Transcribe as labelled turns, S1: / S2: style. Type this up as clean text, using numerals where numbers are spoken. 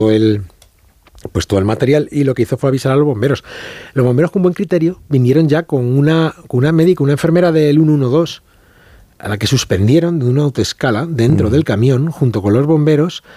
S1: pues todo el material, y lo que hizo fue avisar a los bomberos. Los bomberos, con buen criterio, vinieron ya con una médica, una enfermera del 112, a la que suspendieron de una autoescala dentro del camión junto con los bomberos,